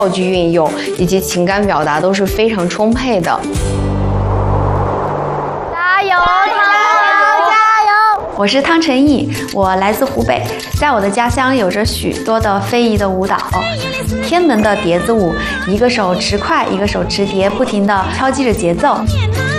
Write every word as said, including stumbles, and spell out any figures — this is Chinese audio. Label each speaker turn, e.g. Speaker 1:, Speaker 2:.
Speaker 1: 道具运用以及情感表达都是非常充沛的。
Speaker 2: 加油，加油，加油！
Speaker 3: 我是汤晨毅，我来自湖北，在我的家乡有着许多的非遗的舞蹈。天门的碟子舞，一个手持筷，一个手持碟，不停地敲击着节奏。